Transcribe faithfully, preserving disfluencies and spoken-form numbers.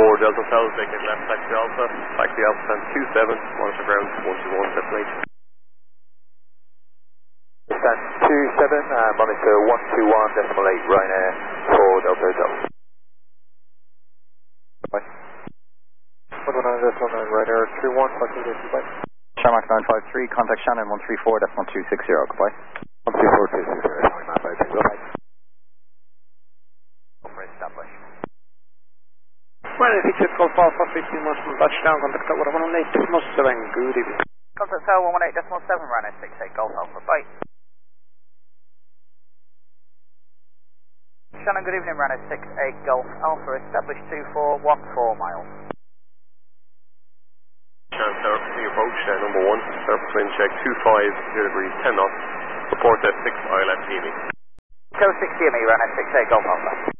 four Delta South, taking left taxi Alpha, taxi Alpha stand two seven, monitor ground one two one, destination. Stand two seven, uh, monitor one two one, decimal eight, Ryanair, four Delta Hotel. Bye. one one nine, decimal nine, Ryanair, three one, talking to you, bye. Shamrock nine five three, contact Shannon one three four, decimal two six zero, goodbye. one two four two six zero, sorry, map out, goodbye. Over establish. Well, if it's Golf Alpha fifteen miles from touchdown, contact tower one one eight decimal seven, good evening. Contact tower one one eight decimal seven, Ryanair six eight Golf Alpha, bye. Shannon, good evening, Ryanair six eight Golf Alpha, established two four one four miles. Shannon Tower, continue approach, uh, number one, surface wind check two five, zero degrees, ten knots, report at six I L F T M E. Go six T M E, Ryanair six eight Golf Alpha.